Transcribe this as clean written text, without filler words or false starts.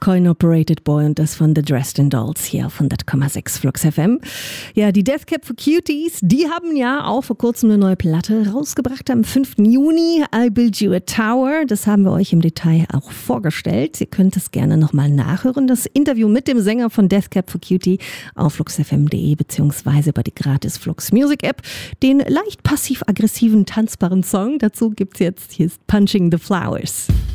Coin Operated Boy und das von The Dresden Dolls hier auf 100,6 Flux FM. Ja, die Death Cab for Cuties, die haben ja auch vor kurzem eine neue Platte rausgebracht am 5. Juni. I Build You a Tower. Das haben wir euch im Detail auch vorgestellt. Ihr könnt es gerne nochmal nachhören. Das Interview mit dem Sänger von Death Cab for Cutie auf fluxfm.de beziehungsweise über die gratis Flux Music App. Den leicht passiv-aggressiven, tanzbaren Song dazu gibt's jetzt. Hier ist Punching the Flowers.